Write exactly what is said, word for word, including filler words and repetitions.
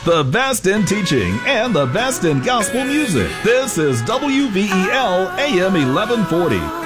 The best in teaching and the best in gospel music. This is W V E L A M eleven forty,